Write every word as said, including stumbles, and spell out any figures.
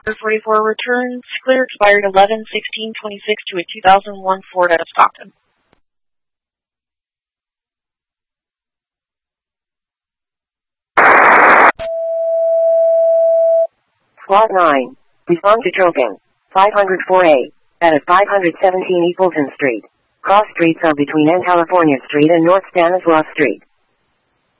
forty-four returns, clear expired eleven sixteen twenty-six to a two thousand one Ford out of Stockton. Squad nine. Respond to Trocan. five oh four A. At five seventeen East Fulton Street. Cross streets are between N California Street and North Stanislaus Street.